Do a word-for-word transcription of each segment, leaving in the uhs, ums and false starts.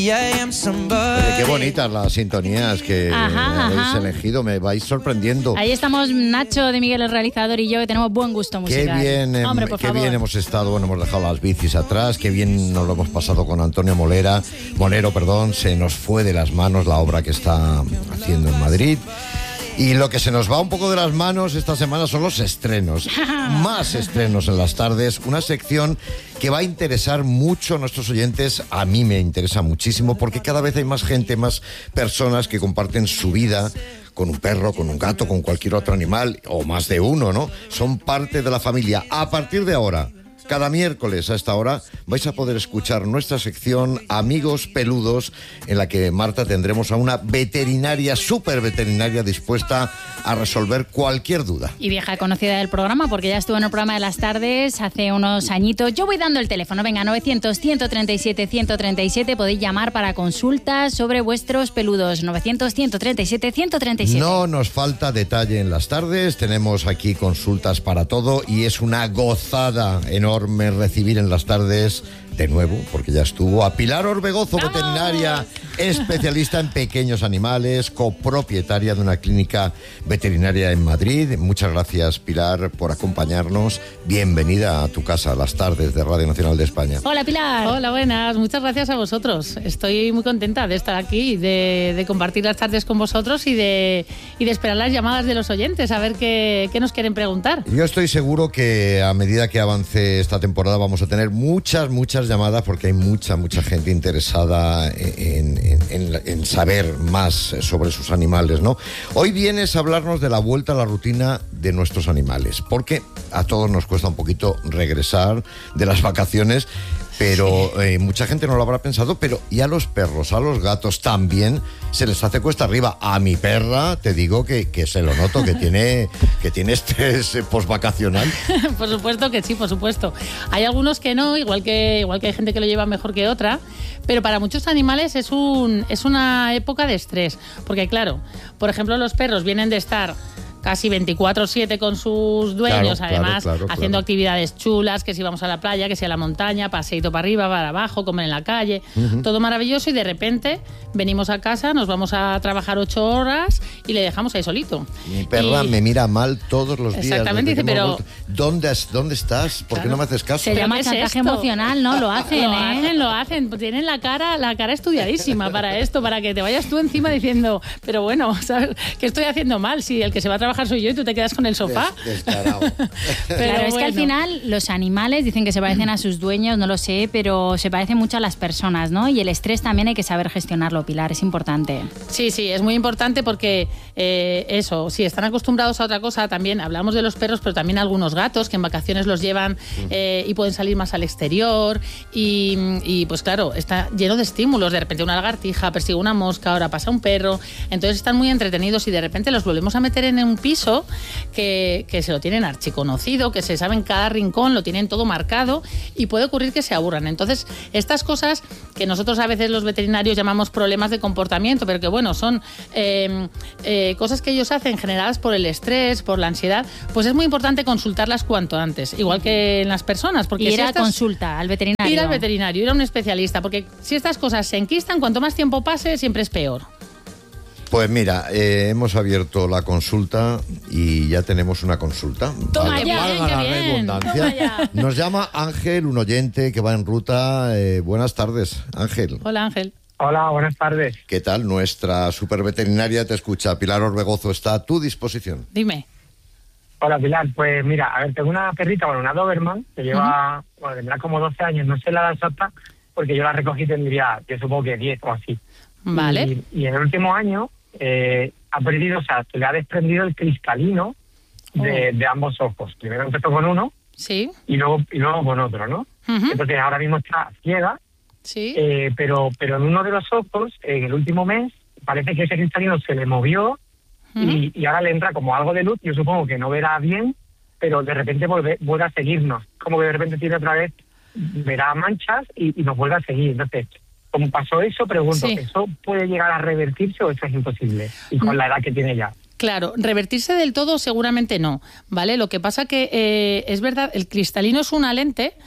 Oye, qué bonitas las sintonías que ajá, habéis ajá. elegido, me vais sorprendiendo. Ahí estamos Nacho de Miguel, el realizador, y yo, que tenemos buen gusto musical. Qué bien, eh, Hombre, por qué favor. bien hemos estado, bueno, hemos dejado las bicis atrás, qué bien nos lo hemos pasado con Antonio Molera, Molero, perdón, se nos fue de las manos la obra que está haciendo en Madrid. Y lo que se nos va un poco de las manos esta semana son los estrenos. Más estrenos en las tardes. Una sección que va a interesar mucho a nuestros oyentes. A mí me interesa muchísimo porque cada vez hay más gente, más personas que comparten su vida con un perro, con un gato, con cualquier otro animal, o más de uno, ¿no? Son parte de la familia. A partir de ahora, cada miércoles a esta hora vais a poder escuchar nuestra sección Amigos Peludos, en la que, Marta, tendremos a una veterinaria, súper veterinaria, dispuesta a resolver cualquier duda. Y vieja conocida del programa, porque ya estuvo en el programa de las tardes hace unos añitos. Yo voy dando el teléfono, venga, novecientos, ciento treinta y siete, ciento treinta y siete, podéis llamar para consultas sobre vuestros peludos. novecientos, ciento treinta y siete, ciento treinta y siete. No nos falta detalle en las tardes, tenemos aquí consultas para todo y es una gozada enorme recibir en las tardes de nuevo, porque ya estuvo, a Pilar Orbegozo, ¡vamos! Veterinaria, especialista en pequeños animales, copropietaria de una clínica veterinaria en Madrid. Muchas gracias, Pilar, por acompañarnos. Bienvenida a tu casa, a las tardes de Radio Nacional de España. Hola, Pilar. Hola, buenas. Muchas gracias a vosotros. Estoy muy contenta de estar aquí, de, de compartir las tardes con vosotros y de, y de esperar las llamadas de los oyentes, a ver qué, qué nos quieren preguntar. Yo estoy seguro que a medida que avance esta temporada vamos a tener muchas, muchas llamadas, porque hay mucha, mucha gente interesada en, en, en, en saber más sobre sus animales, ¿no? Hoy vienes a hablarnos de la vuelta a la rutina de nuestros animales, porque a todos nos cuesta un poquito regresar de las vacaciones, pero sí. eh, mucha gente no lo habrá pensado, pero y a los perros, a los gatos también se les hace cuesta arriba. A mi perra te digo que, que se lo noto, que tiene, que tiene estrés postvacacional. Por supuesto que sí, por supuesto. Hay algunos que no, igual que, igual que hay gente que lo lleva mejor que otra, pero para muchos animales es, un, es una época de estrés, porque claro, por ejemplo, los perros vienen de estar casi veinticuatro siete con sus dueños, claro, además claro, claro, haciendo claro. actividades chulas, que si vamos a la playa, que si a la montaña, paseíto para arriba, para abajo, comer en la calle, uh-huh. todo maravilloso, y de repente venimos a casa, nos vamos a trabajar ocho horas y le dejamos ahí solito. Mi perra y... me mira mal todos los días. Exactamente, dice, pero... ¿Dónde, ¿Dónde estás? ¿Por qué claro. no me haces caso? Se llama chantaje es emocional, ¿no? Lo hacen, lo ¿eh? hacen, lo hacen. Tienen la cara, la cara estudiadísima para esto, para que te vayas tú encima diciendo, pero bueno, ¿sabes? ¿Qué estoy haciendo mal? Si el que se va a trabajar soy yo y tú te quedas con el sofá. Des, descarado. Pero Pero es bueno. que al final los animales dicen que se parecen a sus dueños, no lo sé, pero se parecen mucho a las personas, ¿no? Y el estrés también hay que saber gestionarlo, Pilar, es importante. Sí, sí, es muy importante porque eh, eso, si están acostumbrados a otra cosa, también hablamos de los perros, pero también algunos gatos que en vacaciones los llevan eh, y pueden salir más al exterior y, y pues claro, está lleno de estímulos, de repente una lagartija persigue una mosca, ahora pasa un perro, entonces están muy entretenidos y de repente los volvemos a meter en un piso que, que se lo tienen archiconocido, que se saben cada rincón, lo tienen todo marcado y puede ocurrir que se aburran. Entonces, estas cosas que nosotros a veces los veterinarios llamamos problemas de comportamiento, pero que bueno, son eh, eh, cosas que ellos hacen generadas por el estrés, por la ansiedad, pues es muy importante consultarlas cuanto antes, igual que en las personas. Porque ir si a estas, consulta al veterinario. Ir al veterinario, ir a un especialista, porque si estas cosas se enquistan, cuanto más tiempo pase, siempre es peor. Pues mira, eh, hemos abierto la consulta y ya tenemos una consulta. Toma Valga, ya, valga qué la bien, redundancia. toma ya. Nos llama Ángel, un oyente que va en ruta. Eh, buenas tardes, Ángel. Hola, Ángel. Hola, buenas tardes. ¿Qué tal? Nuestra superveterinaria te escucha. Pilar Orbegozo está a tu disposición. Dime. Hola, Pilar. Pues mira, a ver, tengo una perrita, bueno, una Doberman, que lleva, uh-huh. bueno, tendrá como doce años, no sé la edad exacta, porque yo la recogí tendría, yo supongo que diez o así. Vale. Y, y en el último año eh, ha perdido, o sea, se le ha desprendido el cristalino de, oh. de ambos ojos. Primero empezó con uno sí. y luego y luego con otro, ¿no? Uh-huh. Entonces ahora mismo está ciega, sí. eh, pero, pero en uno de los ojos, en el último mes, parece que ese cristalino se le movió. Uh-huh. Y, y ahora le entra como algo de luz, yo supongo que no verá bien, pero de repente vuelve, vuelve a seguirnos. Como que de repente tiene otra vez, verá manchas y, y nos vuelve a seguir. Entonces, como pasó eso, pregunto, sí. ¿eso puede llegar a revertirse o eso es imposible? Y con la edad que tiene ya. Claro, revertirse del todo seguramente no, ¿vale? Lo que pasa que eh, es verdad, el cristalino es una lente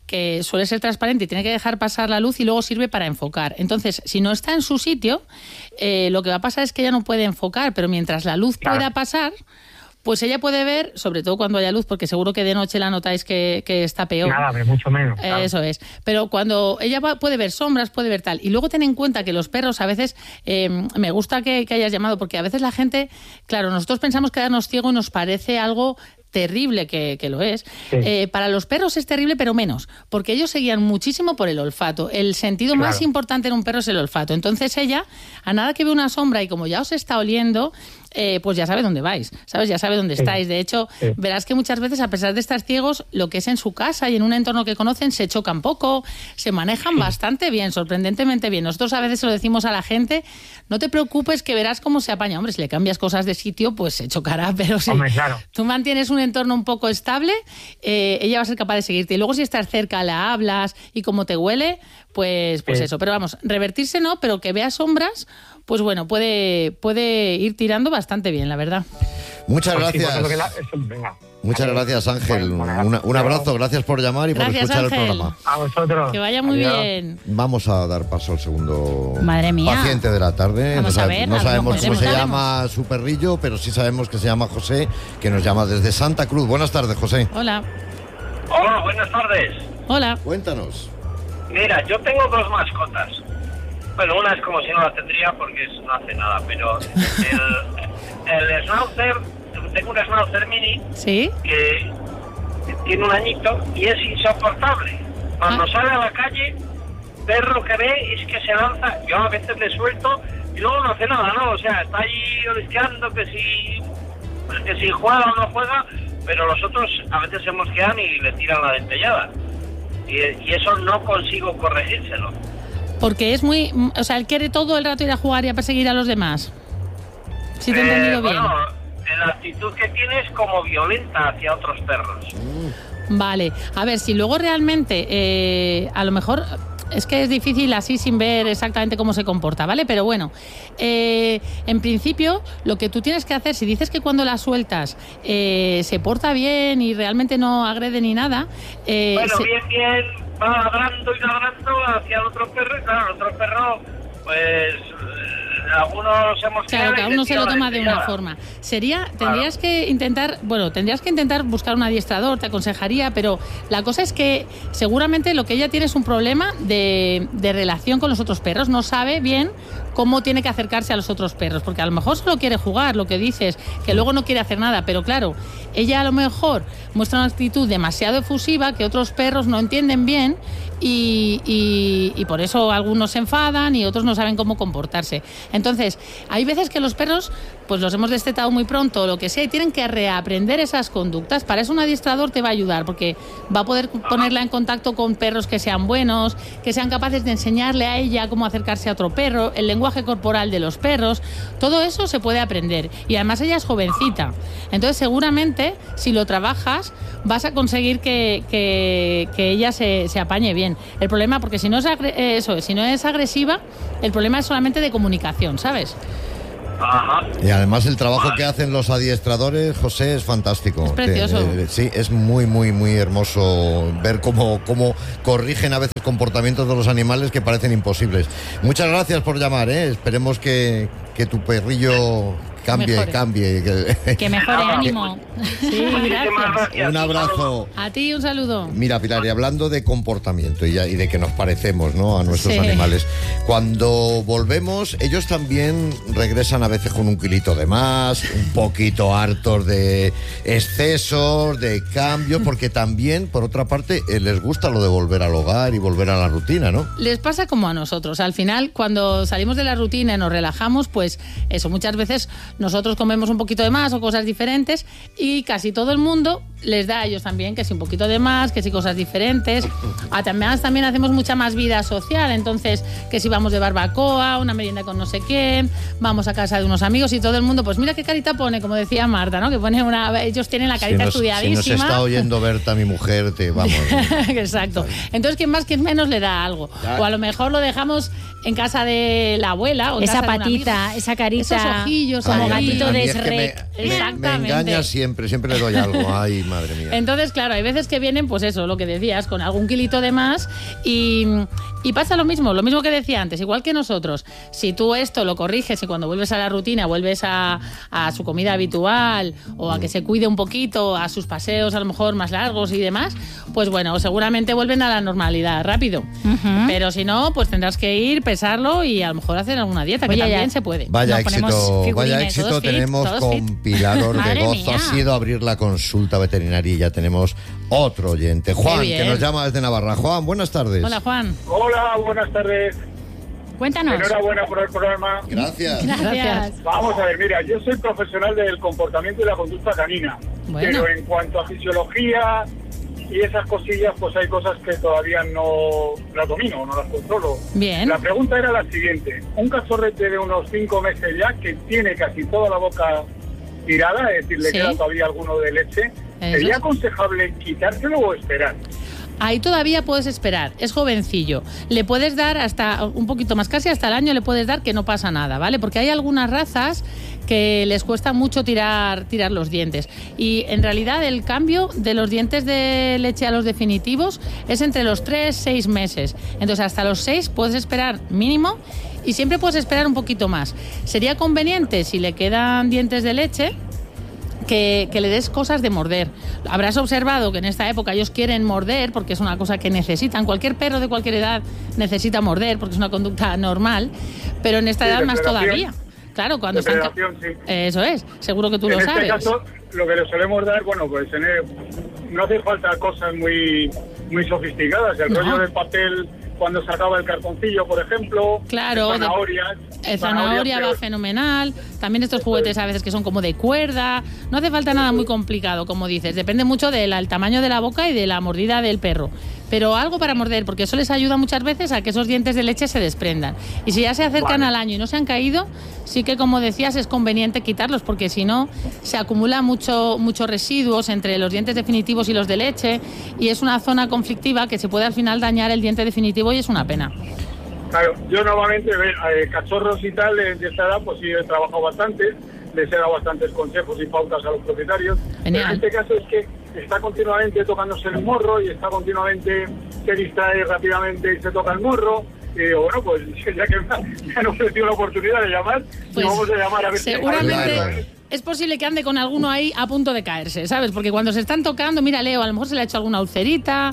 que suele ser transparente y tiene que dejar pasar la luz y luego sirve para enfocar. Entonces, si no está en su sitio, eh, lo que va a pasar es que ella no puede enfocar, pero mientras la luz Claro. pueda pasar, pues ella puede ver, sobre todo cuando haya luz, porque seguro que de noche la notáis que, que está peor. Nada, ve mucho menos. Claro. Eso es. Pero cuando ella va, puede ver sombras, puede ver tal. Y luego ten en cuenta que los perros a veces, eh, me gusta que, que hayas llamado, porque a veces la gente, claro, nosotros pensamos quedarnos ciego y nos parece algo terrible, que, que lo es. Sí. Eh, para los perros es terrible, pero menos, porque ellos se guían muchísimo por el olfato. El sentido Claro. más importante en un perro es el olfato. Entonces ella, a nada que ve una sombra y como ya os está oliendo, eh, pues ya sabe dónde vais, ¿sabes? Ya sabe dónde Sí. estáis. De hecho, Sí. verás que muchas veces, a pesar de estar ciegos, lo que es en su casa y en un entorno que conocen, se chocan poco, se manejan bastante bien, sorprendentemente bien. Nosotros a veces se lo decimos a la gente, no te preocupes que verás cómo se apaña. Hombre, si le cambias cosas de sitio, pues se chocará, pero si Hombre, claro. tú mantienes un entorno un poco estable, eh, ella va a ser capaz de seguirte. Y luego si estás cerca, la hablas y cómo te huele, pues, pues Sí. eso. Pero vamos, revertirse no, pero que vea sombras, pues bueno, puede, puede ir tirando bastante bien, la verdad. Muchas Pues sí, gracias. porque la- eso, venga. Muchas Vale. gracias, Ángel. Bueno, bueno, Una- un abrazo, gracias por llamar y por Gracias, escuchar Ángel. el programa. A vosotros. Que vaya muy Adiós. bien. Vamos a dar paso al segundo Madre mía. paciente de la tarde. Vamos no a sab- ver, no a lo sabemos mejor cómo se preguntaremos. llama su perrillo, pero sí sabemos que se llama José, que nos llama desde Santa Cruz. Buenas tardes, José. Hola. Hola, buenas tardes. Hola. Cuéntanos. Mira, yo tengo dos mascotas. Bueno, una es como si no la tendría porque es- no hace nada, pero el, el Schnauzer, tengo un Schnauzer mini ¿Sí? que tiene un añito y es insoportable. Cuando Ah. sale a la calle, perro que ve es que se lanza, yo a veces le suelto y luego no hace nada, ¿no? O sea, está ahí olisqueando que si, que si juega o no juega, pero los otros a veces se mosquean y le tiran la dentellada. Y, y eso no consigo corregírselo. Porque es muy... O sea, él quiere todo el rato ir a jugar y a perseguir a los demás. Si te he Eh, entendido bien. Bueno, la actitud que tiene es como violenta hacia otros perros. Vale. A ver, si luego realmente, eh, a lo mejor... Es que es difícil así sin ver exactamente cómo se comporta, ¿vale? Pero bueno, eh, en principio lo que tú tienes que hacer, si dices que cuando la sueltas eh, se porta bien y realmente no agrede ni nada... eh, Bueno, se- bien, bien, va ladrando y ladrando hacia el otro perro y claro, el otro perro, pues, eh, algunos hemos Claro, cada uno se lo toma de una forma. Sería, tendrías que intentar, bueno, tendrías que intentar buscar un adiestrador, te aconsejaría, pero la cosa es que seguramente lo que ella tiene es un problema de, de relación con los otros perros. No sabe bien cómo tiene que acercarse a los otros perros, porque a lo mejor solo quiere jugar, lo que dices, que luego no quiere hacer nada, pero claro, ella a lo mejor muestra una actitud demasiado efusiva que otros perros no entienden bien y, y, y por eso algunos se enfadan y otros no saben cómo comportarse. Entonces, hay veces que los perros, pues los hemos destetado muy pronto o lo que sea, y tienen que reaprender esas conductas. Para eso un adiestrador te va a ayudar, porque va a poder ponerla en contacto con perros que sean buenos, que sean capaces de enseñarle a ella cómo acercarse a otro perro, el lenguaje corporal de los perros. Todo eso se puede aprender. Y además ella es jovencita. Entonces, seguramente, si lo trabajas, vas a conseguir que, que, que ella se, se apañe bien. El problema, porque si no es agre- eh, eso, si no es agresiva, el problema es solamente de comunicación, ¿sabes? Ajá. Y además el trabajo que hacen los adiestradores, José, es fantástico. Es precioso. Te- eh, sí, es muy, muy, muy hermoso ver cómo, cómo corrigen a veces comportamientos de los animales que parecen imposibles. Muchas gracias por llamar, ¿eh? Esperemos que, que tu perrillo cambie, Mejore. cambie. que- Que mejore ánimo. Sí, Muchísimas gracias. gracias. Un abrazo. A ti un saludo. Mira, Pilar, y hablando de comportamiento y, ya- y de que nos parecemos, ¿no?, a nuestros Sí. animales, cuando volvemos, ellos también regresan a veces con un kilito de más, un poquito hartos de excesos, de cambios, porque también, por otra parte, eh, les gusta lo de volver al hogar y volver a la rutina, ¿no? Les pasa como a nosotros. Al final, cuando salimos de la rutina y nos relajamos, pues eso, muchas veces nosotros comemos un poquito de más o cosas diferentes y casi todo el mundo les da a ellos también que si un poquito de más, que si cosas diferentes. Además, también hacemos mucha más vida social. Entonces, que si vamos de barbacoa, una merienda con no sé quién, vamos a casa de unos amigos y todo el mundo, pues mira qué carita pone, como decía Marta, ¿no? Que pone una... Ellos tienen la carita si, nos, si estudiadísima. nos está oyendo Berta, mi mujer, te vamos. Exacto. Entonces, quien más, quien menos le da algo. Ya. O a lo mejor lo dejamos en casa de la abuela o en Esa casa de una patita, amiga. esa carita. Esos ojillos como ahí. gatito a mí de es que me- Shrek. me, me Exactamente. engaña siempre, siempre le doy algo. Ay, madre mía. Entonces, claro, hay veces que vienen, pues eso, lo que decías, con algún kilito de más y, y pasa lo mismo, lo mismo que decía antes, igual que nosotros. Si tú esto lo corriges y cuando vuelves a la rutina, vuelves a, a su comida habitual o a que se cuide un poquito, a sus paseos a lo mejor más largos y demás, pues bueno, seguramente vuelven a la normalidad rápido. Uh-huh. Pero si no, pues tendrás que ir, pesarlo y a lo mejor hacer alguna dieta, que Oye, también ya. se puede. Vaya Nos éxito, vaya éxito tenemos fit, con fit. Pilar Orbegozo. Ha sido abrir la consulta veterinaria y ya tenemos otro oyente. Juan, que nos llama desde Navarra. Juan, buenas tardes. Hola, Juan. Hola, buenas tardes. Cuéntanos. Enhorabuena por el programa. Gracias. Gracias. Vamos a ver, mira, yo soy profesional del comportamiento y la conducta canina. Bueno. Pero en cuanto a fisiología y esas cosillas, pues hay cosas que todavía no las domino, no las controlo. Bien. La pregunta era la siguiente. Un cachorrete de unos cinco meses ya, que tiene casi toda la boca tirada, es decir, le ¿Sí? queda todavía alguno de leche, ¿Eso? ¿sería aconsejable quitárselo o esperar? Ahí todavía puedes esperar, es jovencillo. Le puedes dar hasta un poquito más, casi hasta el año le puedes dar que no pasa nada, ¿vale? Porque hay algunas razas que les cuesta mucho tirar, tirar los dientes. Y en realidad el cambio de los dientes de leche a los definitivos es entre los tres y seis meses. Entonces hasta los seis puedes esperar mínimo y siempre puedes esperar un poquito más. Sería conveniente, si le quedan dientes de leche, Que, que le des cosas de morder. Habrás observado que en esta época ellos quieren morder porque es una cosa que necesitan. Cualquier perro de cualquier edad necesita morder porque es una conducta normal, pero en esta sí, edad más todavía. Claro, cuando están... Sí. Eso es, seguro que tú en lo sabes. En este caso, lo que le solemos dar, bueno, pues tener, no hace falta cosas muy, muy sofisticadas. El no. rollo de papel cuando sacaba el cartoncillo, por ejemplo, claro, zanahorias. El zanahoria va fenomenal. También estos juguetes a veces que son como de cuerda. No hace falta nada muy complicado, como dices. Depende mucho del tamaño de la boca y de la mordida del perro. Pero algo para morder, porque eso les ayuda muchas veces a que esos dientes de leche se desprendan. Y si ya se acercan vale. al año y no se han caído, sí que, como decías, es conveniente quitarlos, porque si no, se acumula mucho, muchos residuos entre los dientes definitivos y los de leche, y es una zona conflictiva que se puede al final dañar el diente definitivo y es una pena. Claro, yo normalmente, eh, cachorros y tal, de esta edad, pues sí he trabajado bastante, les he dado bastantes consejos y pautas a los propietarios. Genial. Pero en este caso es que está continuamente tocándose el morro y está continuamente, se distrae rápidamente y se toca el morro. Y digo, bueno, pues ya que me han ofrecido la oportunidad de llamar, pues vamos a llamar a ver si... Seguramente... Es posible que ande con alguno ahí a punto de caerse, ¿sabes? Porque cuando se están tocando, mira, Leo, a lo mejor se le ha hecho alguna ulcerita,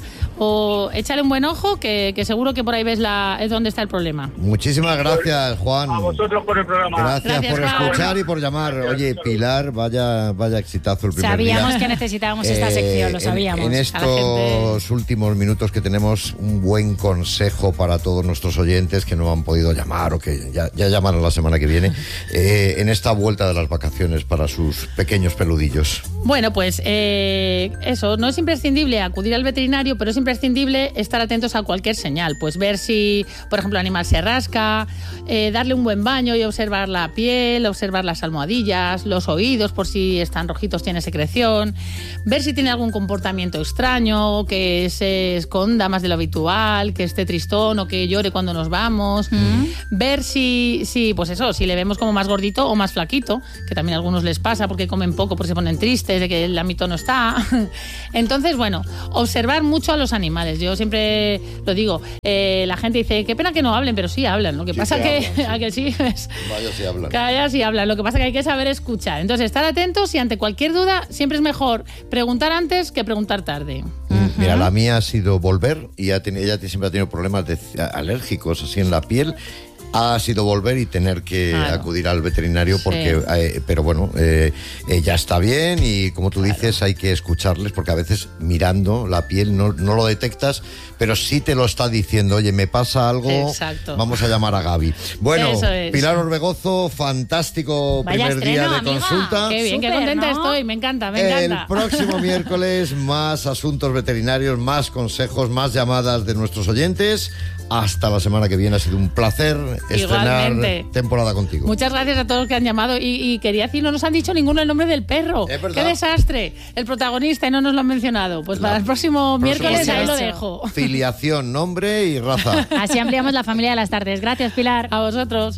o échale un buen ojo, que, que seguro que por ahí ves la, es donde está el problema. Muchísimas gracias, Juan. A vosotros por el programa. Gracias, gracias por Juan. escuchar y por llamar. Gracias. Oye, Pilar, vaya, vaya exitazo el primer sabíamos día. que necesitábamos esta sección, lo sabíamos. En, en estos gente... últimos minutos que tenemos, un buen consejo para todos nuestros oyentes que no han podido llamar o que ya, ya llamarán la semana que viene, eh, en esta vuelta de las vacaciones para sus pequeños peludillos. Bueno, pues eh, eso, no es imprescindible acudir al veterinario, pero es imprescindible estar atentos a cualquier señal. Pues ver si, por ejemplo, el animal se rasca, eh, darle un buen baño y observar la piel, observar las almohadillas, los oídos, por si están rojitos, tiene secreción, ver si tiene algún comportamiento extraño, que se esconda más de lo habitual, que esté tristón o que llore cuando nos vamos, mm. ver si, si, pues eso, si le vemos como más gordito o más flaquito, que también a algunos les pasa porque comen poco, porque se ponen tristes de que el ámbito no está. Entonces, bueno, observar mucho a los animales. Yo siempre lo digo, eh, la gente dice, qué pena que no hablen, pero sí hablan. Lo que sí pasa que, hablan, sí. ¿A que sí? Es, Vaya si hablan. Vaya si hablan. Lo que pasa que hay que saber escuchar. Entonces, estar atentos y ante cualquier duda siempre es mejor preguntar antes que preguntar tarde. Uh-huh. Mira, la mía ha sido volver y ella, tiene, ella siempre ha tenido problemas de, alérgicos así en la piel. Ha sido volver y tener que claro. acudir al veterinario porque, sí. eh, pero bueno, eh, eh, ya está bien y como tú claro. dices hay que escucharles porque a veces mirando la piel no, no lo detectas, pero sí te lo está diciendo, oye, me pasa algo, exacto. Vamos a llamar a Gaby. Bueno, es. Pilar Orbegozo, fantástico Vaya primer estreno, día de amiga. consulta. Qué bien, Súper, qué contenta ¿no? estoy, me encanta, me encanta. El próximo miércoles más asuntos veterinarios, más consejos, más llamadas de nuestros oyentes. Hasta la semana que viene, ha sido un placer estrenar Igualmente. temporada contigo. Muchas gracias a todos los que han llamado y, y quería decir, no nos han dicho ninguno el nombre del perro. ¡Qué desastre! El protagonista y no nos lo han mencionado. Pues la, para el próximo miércoles ahí lo dejo. Filiación, nombre y raza. Así ampliamos la familia de las tardes. Gracias, Pilar. A vosotros.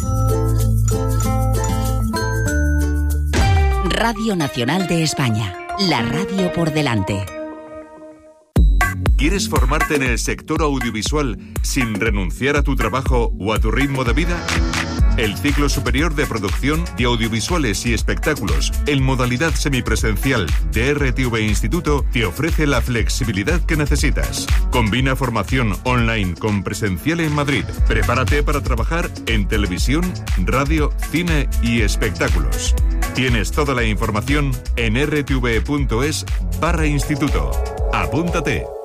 Radio Nacional de España. La radio por delante. ¿Quieres formarte en el sector audiovisual sin renunciar a tu trabajo o a tu ritmo de vida? El ciclo superior de producción de audiovisuales y espectáculos en modalidad semipresencial de R T V Instituto te ofrece la flexibilidad que necesitas. Combina formación online con presencial en Madrid. Prepárate para trabajar en televisión, radio, cine y espectáculos. Tienes toda la información en r t v punto es barra instituto. Apúntate.